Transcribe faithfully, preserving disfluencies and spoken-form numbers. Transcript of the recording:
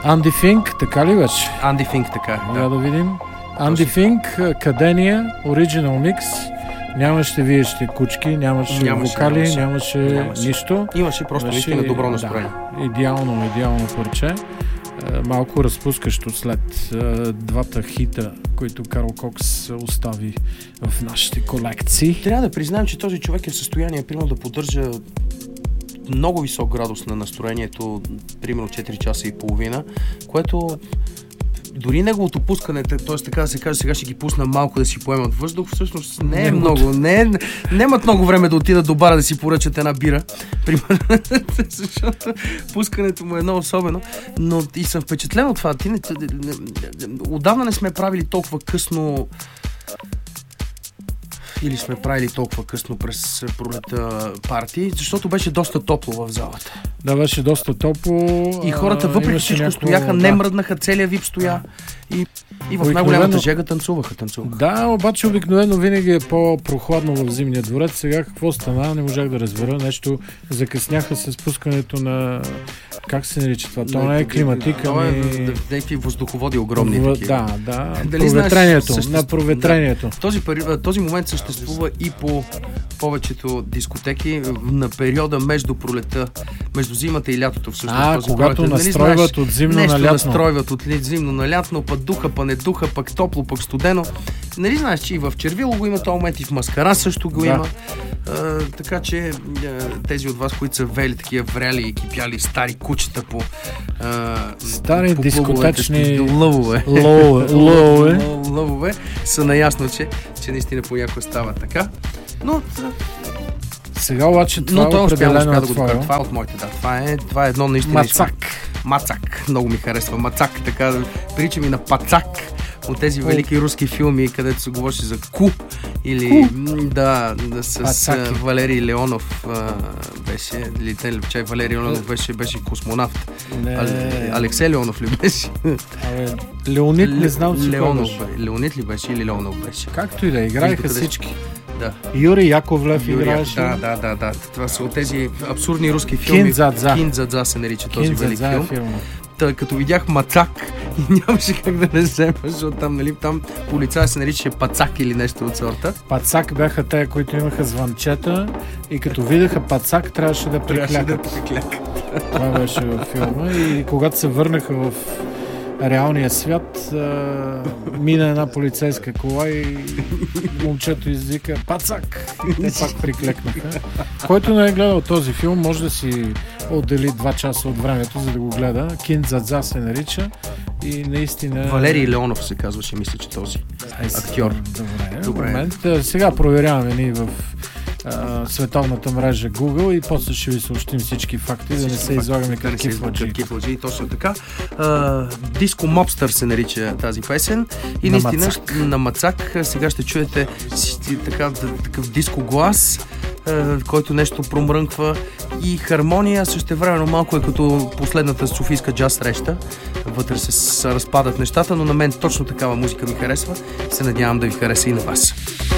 Анди Финк, така ли беше? Анди Финк, така. Да, Да, да видим. Анди Финк, Кадения, Original Mix. Нямаше виещи кучки, нямаше, Нямаше, вокали, нямаше. нямаше, Нямаше. нищо. Имаше просто Беше, наистина добро настроение. Да, идеално, идеално парче. Е, Малко разпускащо след е, двата хита, които Карл Кокс остави в нашите колекции. Трябва да признаем, че този човек е в състояние, примерно, да поддържа много висок градус на настроението, примерно четири часа и половина, което дори неговото пускане, т.е. така да се каже, сега ще ги пусна малко да си поемат въздух, всъщност не е Неговото. много, не е, нямат много време да отидат до бара да си поръчат една бира, примерно, защото пускането му е много особено, но и съм впечатлен от това. Ти не, отдавна не сме правили толкова късно или сме правили толкова късно през пролета партии, защото беше доста топло в залата. Да, беше доста топло. И хората, а, въпреки имаше всичко, някакво- стояха, не да. мръднаха, целият вип стоя. И, и в Обикновено- най-голямата жега танцуваха, танцуваха. Да, обаче обикновено винаги е по-прохладно в зимния дворец. Сега какво стана? Не можах да разбера. Нещо закъсняха с спускането на... Как се нарича това? То не е климатика, Това е ами... някакви въздуховоди огромни В- такива. Да, да. Дали знаеш, Проветрението. съществ- На проветрението. Този, пери- този момент съществува и по повечето дискотеки на периода между пролета, между зимата и лятото. Всъщност, А, този когато пролет. Нали настройват знаеш, от зимно нещо на лятно. настройват от ли- зимно на лятно, пък духа, пък не духа, пък топло, пък студено. Нали знаеш, че и в Червило го има този момент, и в Маскара също го Да. има. А, така че а, тези от вас, които са вели такива врели и кипяли стари кучета по а, Стари по дискотечни клубовете, лъвове. лове, лове. Лъв- лъвове са наясно, че, че наистина понякога става така. Но, Сега обаче това но е той успя, определено успя е да го твое. докара. Това е от моите, да. Това е, това е едно наистина. Мацак. Мацак. Много ми харесва. Мацак, така да прилича ми на Пацак от тези велики руски филми, където се говореше за Ку или Ку. м, да, да с Пацаки. а, Валерий Леонов а, беше, или те, че Валерий Леонов беше, беше космонавт. Не. А, Алексей Леонов ли беше? Абе, Леонид не знам си кой Леонов, беше. бе. Леонид ли беше или Леонов беше? Както и да, играеха Виж докъде- всички. Да. Юрий Яковлев Юрия, играеше. да, да, да, да. Това са от тези абсурдни руски филми. Киндзадза. Киндзадза се нарича този велик Киндзадза е филм. филма. Та, като видях Мацак, нямаше как да не взема, защото там, нали, там полицай се наричаше Пацак или нещо от сорта. Пацак бяха те, които имаха звънчета и като видяха Пацак, трябваше да Трябваше да приклякат. приклякат. Това беше във филма. И когато се върнаха в реалния свят, а, мина една полицейска кола и момчето извика Пацак! Те пак приклекнаха. Който не е гледал този филм, може да си отдели два часа от времето, за да го гледа. Киндзадза се нарича и наистина... Валерий Леонов се казваше, мисля, че този Ай, актьор. Добре, Добре. момент. А, Сега проверяваме ние в а, световната мрежа Google и после ще ви съобщим всички факти, да не се излагаме Да не като се кифладжи. излагаме като кифладжи, точно така. А, Диско Мобстър се нарича тази песен. И На наистина Мацак. на Мацак сега ще чуете си- така, такъв диско глас, а, който нещо промрънква и хармония, същевременно малко е като последната софийска джаз среща. Вътре се, се разпадат нещата, но на мен точно такава музика ми харесва. Се надявам да ви хареса и на вас.